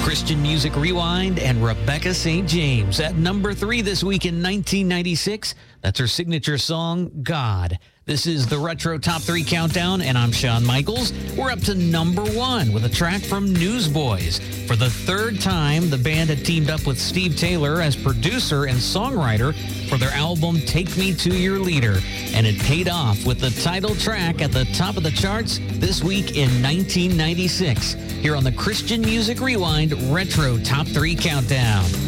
Christian Music Rewind and Rebecca St. James at number 3 this week in 1996. That's her signature song, God. This is the Retro Top 3 Countdown, and I'm Shawn Michaels. We're up to number 1 with a track from Newsboys. For the third time, the band had teamed up with Steve Taylor as producer and songwriter for their album Take Me to Your Leader, and it paid off with the title track at the top of the charts this week in 1996. Here on the Christian Music Rewind Retro Top 3 Countdown.